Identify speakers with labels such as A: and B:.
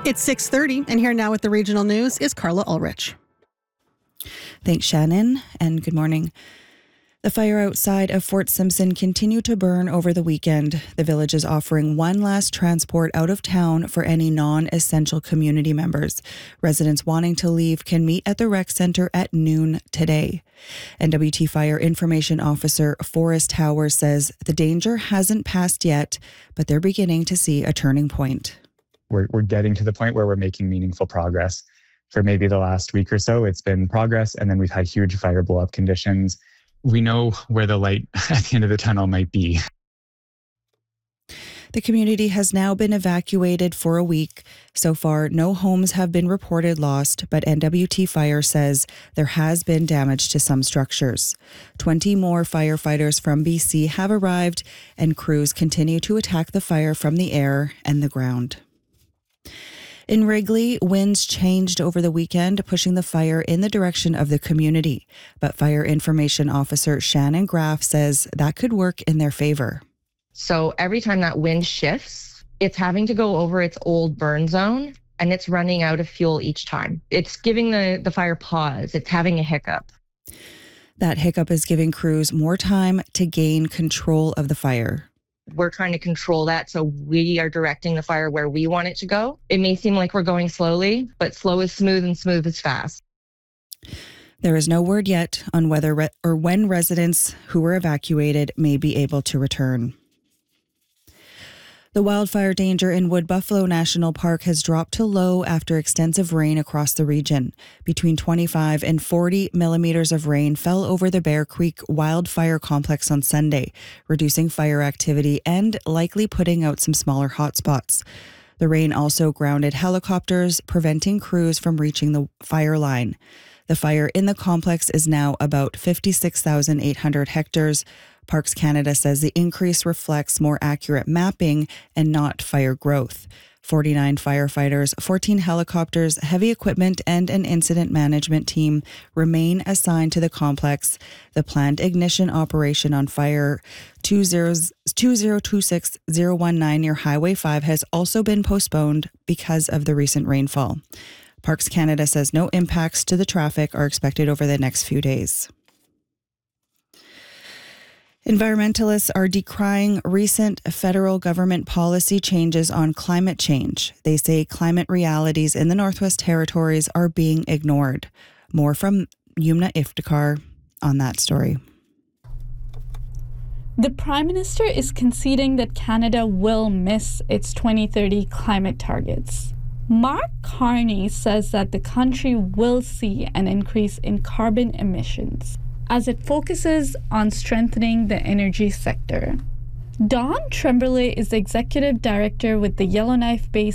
A: It's 6:30, and here now with the regional news is Carla Ulrich.
B: Thanks, Shannon, and good morning. The fire outside of Fort Simpson continued to burn over the weekend. The village is offering one last transport out of town for any non-essential community members. Residents wanting to leave can meet at the rec center at noon today. NWT Fire Information Officer Forrest Howard says the danger hasn't passed yet, but they're beginning to see a turning point.
C: We're getting to the point where we're making meaningful progress. For maybe the last week or so, it's been progress, and then we've had huge fire blow-up conditions. We know where the light at the end of the tunnel might be.
B: The community has now been evacuated for a week. So far, no homes have been reported lost, but NWT Fire says there has been damage to some structures. 20 more firefighters from BC have arrived, and crews continue to attack the fire from the air and the ground. In Wrigley, winds changed over the weekend, pushing the fire in the direction of the community. But Fire Information Officer Shannon Graff says that could work in their favor.
D: So every time that wind shifts, it's having to go over its old burn zone, and it's running out of fuel each time. It's giving the fire pause. It's having a hiccup.
B: That hiccup is giving crews more time to gain control of the fire.
D: We're trying to control that, so we are directing the fire where we want it to go. It may seem like we're going slowly, but slow is smooth and smooth is fast.
B: There is no word yet on whether or when residents who were evacuated may be able to return. The wildfire danger in Wood Buffalo National Park has dropped to low after extensive rain across the region. Between 25 and 40 millimeters of rain fell over the Bear Creek Wildfire Complex on Sunday, reducing fire activity and likely putting out some smaller hotspots. The rain also grounded helicopters, preventing crews from reaching the fire line. The fire in the complex is now about 56,800 hectares. Parks Canada says the increase reflects more accurate mapping and not fire growth. 49 firefighters, 14 helicopters, heavy equipment, and an incident management team remain assigned to the complex. The planned ignition operation on fire 2026019 near Highway 5 has also been postponed because of the recent rainfall. Parks Canada says no impacts to the traffic are expected over the next few days. Environmentalists are decrying recent federal government policy changes on climate change. They say climate realities in the Northwest Territories are being ignored. More from Yumna Iftikhar on that story.
E: The Prime Minister is conceding that Canada will miss its 2030 climate targets. Mark Carney says that the country will see an increase in carbon emissions as it focuses on strengthening the energy sector. Don Tremblay is the executive director with the Yellowknife-based